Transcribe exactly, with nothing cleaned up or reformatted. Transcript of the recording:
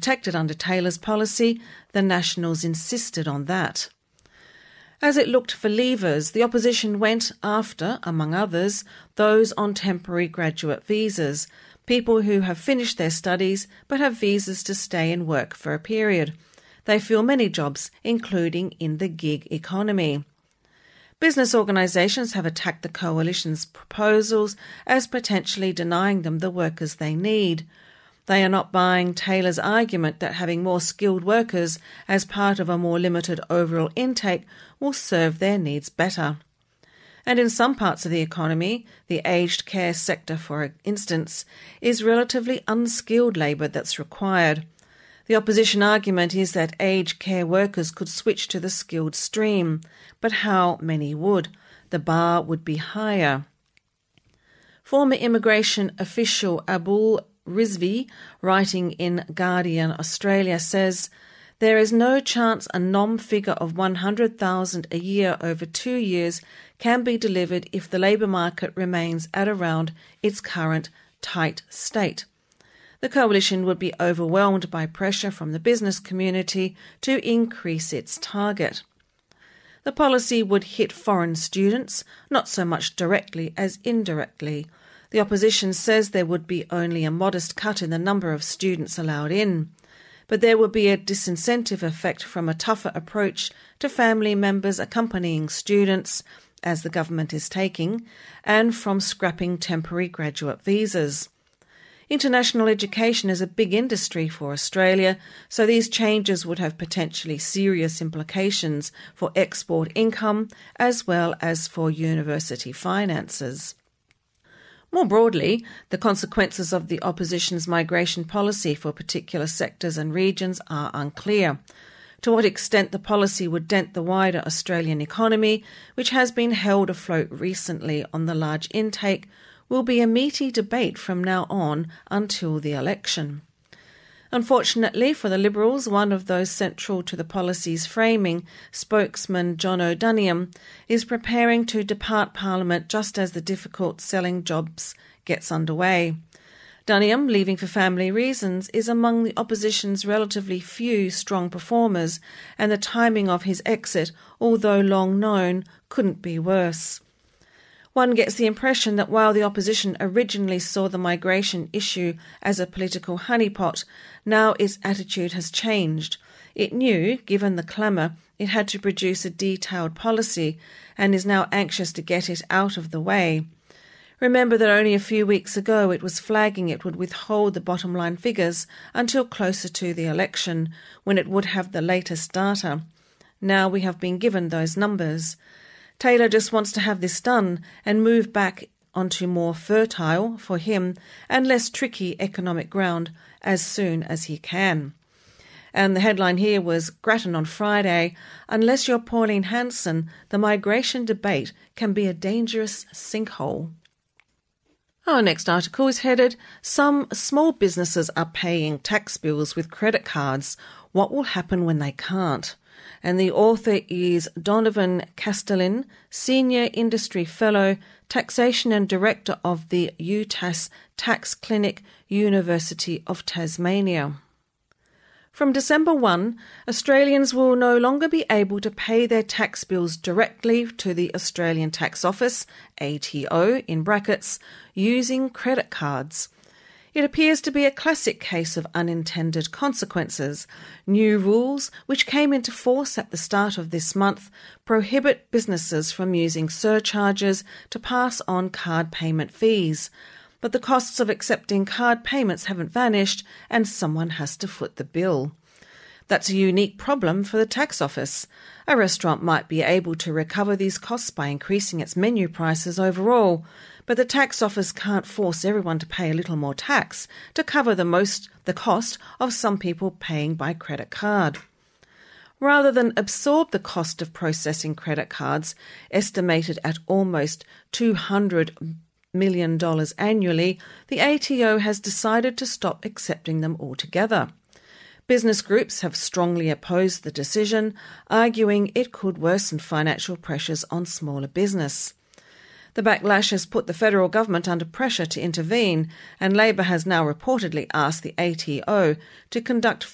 protected under Taylor's policy, the Nationals insisted on that. As it looked for leavers, the opposition went after, among others, those on temporary graduate visas, people who have finished their studies but have visas to stay and work for a period. They fill many jobs, including in the gig economy. Business organisations have attacked the coalition's proposals as potentially denying them the workers they need. They are not buying Taylor's argument that having more skilled workers as part of a more limited overall intake will serve their needs better. And in some parts of the economy, the aged care sector, for instance, is relatively unskilled labour that's required. The opposition argument is that aged care workers could switch to the skilled stream, but how many would? The bar would be higher. Former immigration official Abul Rizvi, writing in Guardian Australia, says, "There is no chance a nom figure of one hundred thousand a year over two years can be delivered if the labour market remains at around its current tight state." The coalition would be overwhelmed by pressure from the business community to increase its target. The policy would hit foreign students, not so much directly as indirectly. The opposition says there would be only a modest cut in the number of students allowed in, but there would be a disincentive effect from a tougher approach to family members accompanying students, as the government is taking, and from scrapping temporary graduate visas. International education is a big industry for Australia, so these changes would have potentially serious implications for export income as well as for university finances. More broadly, the consequences of the opposition's migration policy for particular sectors and regions are unclear. To what extent the policy would dent the wider Australian economy, which has been held afloat recently on the large intake, will be a meaty debate from now on until the election. Unfortunately for the Liberals, one of those central to the policy's framing, spokesman John O'Duniam, is preparing to depart Parliament just as the difficult selling jobs gets underway. Duniam, leaving for family reasons, is among the opposition's relatively few strong performers, and the timing of his exit, although long known, couldn't be worse. One gets the impression that while the opposition originally saw the migration issue as a political honeypot, now its attitude has changed. It knew, given the clamour, it had to produce a detailed policy and is now anxious to get it out of the way. Remember that only a few weeks ago it was flagging it would withhold the bottom line figures until closer to the election, when it would have the latest data. Now we have been given those numbers. Taylor just wants to have this done and move back onto more fertile, for him, and less tricky economic ground as soon as he can. And the headline here was Grattan on Friday, "Unless you're Pauline Hanson, the migration debate can be a dangerous sinkhole." Our next article is headed, "Some small businesses are paying tax bills with credit cards. What will happen when they can't?" And the author is Donovan Castellin, Senior Industry Fellow, Taxation and Director of the UTAS Tax Clinic, University of Tasmania. From December first, Australians will no longer be able to pay their tax bills directly to the Australian Tax Office, A T O in brackets, using credit cards. It appears to be a classic case of unintended consequences. New rules, which came into force at the start of this month, prohibit businesses from using surcharges to pass on card payment fees. But the costs of accepting card payments haven't vanished, and someone has to foot the bill. That's a unique problem for the tax office. A restaurant might be able to recover these costs by increasing its menu prices overall, but the tax office can't force everyone to pay a little more tax to cover the most the cost of some people paying by credit card. Rather than absorb the cost of processing credit cards, estimated at almost two hundred million dollars annually, the A T O has decided to stop accepting them altogether. Business groups have strongly opposed the decision, arguing it could worsen financial pressures on smaller business. The backlash has put the federal government under pressure to intervene, and Labor has now reportedly asked the A T O to conduct